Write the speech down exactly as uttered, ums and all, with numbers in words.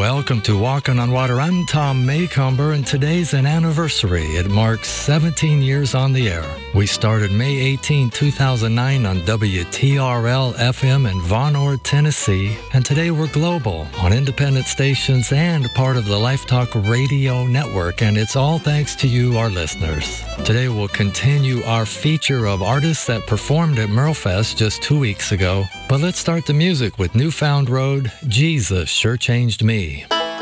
Welcome to Walking on Water. I'm Tom Maycomber, and today's an anniversary. It marks seventeen years on the air. We started May eighteenth, two thousand nine on W T R L F M in Von Orr, Tennessee, and today we're global on independent stations and part of the Life Talk Radio Network, and it's all thanks to you, our listeners. Today we'll continue our feature of artists that performed at Merlefest just two weeks ago, but let's start the music with Newfound Road, Jesus Sure Changed Me.